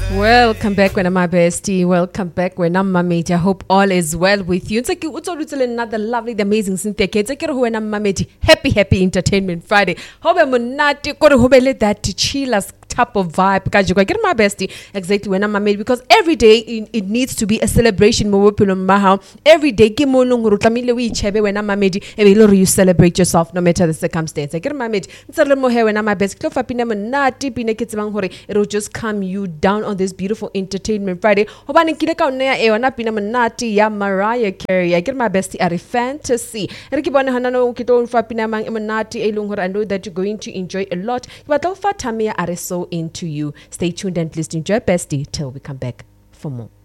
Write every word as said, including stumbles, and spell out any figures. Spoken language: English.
Welcome back when I'm my bestie. Welcome back when I'm my mate. I hope all is well with you. It's like it's another lovely, amazing Cynthia. It's like when I'm my mate. Happy, happy Entertainment Friday. Hope I'm not going that chill us type of vibe because you get my bestie exactly when I'm my mate, because every day it, it needs to be a celebration. Every day when I'm my mate, you celebrate yourself no matter the circumstance. I get my mate. When I'm my best, it will just calm you down on this beautiful Entertainment Friday. Mariah Carey. I get my bestie at a fantasy. I know that you're going to enjoy a lot. But Tamia are so into you. Stay tuned and listen to your bestie till we come back for more.